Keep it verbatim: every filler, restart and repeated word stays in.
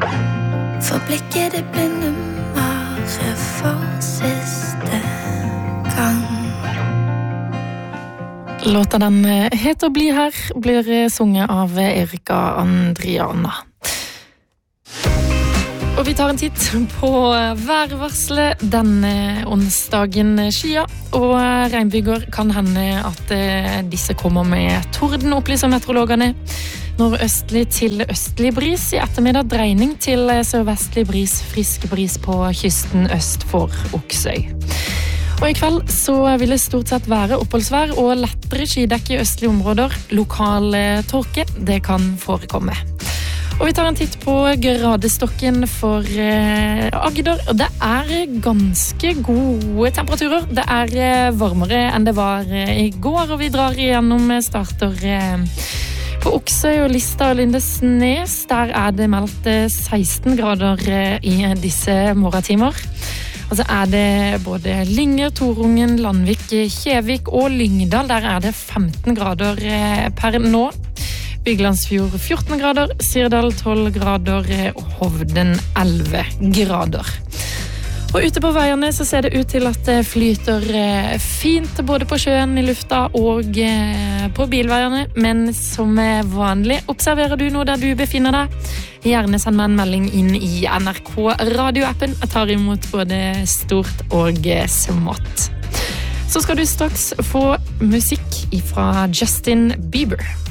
For blikket det blinde bare for siste gang. Låta den heter Bli her, blir sunget av Erika Andriana. Og vi tar en titt på værvarselet denne onsdagen. Skya og regnbyger kan hende at disse kommer med torden, opplyser meteorologene. Nordøstlig til østlig bris, i ettermiddag dreining til sørvestlig bris, frisk bris på kysten øst for Oksøy. Og i kveld så vil det stort sett være oppholdsvær og lettere skydekke i østlige områder. Lokal tåke, det kan forekomme. Og vi tar en titt på gradestokken for eh, Agder. Det er ganske gode temperaturer. Det er varmere enn det var i går, og vi drar igjennom starter eh, på Oksøy og Lista og Lindesnes. Der er det meldt seksten grader eh, i disse morgentimer. Og så er det både Linger, Torungen, Landvik, Kjevik og Lyngdal. Der er det femten grader eh, per nå. Byglandsfjord fjorten grader, Sirdal tolv grader og Hovden elleve grader. Og ute på veiene så ser det ut til at det flyter fint både på sjøen, i lufta og på bilveiene, men som vanlig observerer du noe der du befinner deg. Gjerne send meg en melding inn i N R K radioappen. Jeg tar imot både stort og smått. Så skal du straks få musikk fra Justin Bieber.